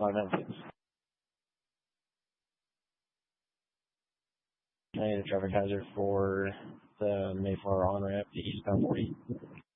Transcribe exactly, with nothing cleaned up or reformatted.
five nine six. I need a traffic hazard for the Mayflower on ramp to eastbound forty.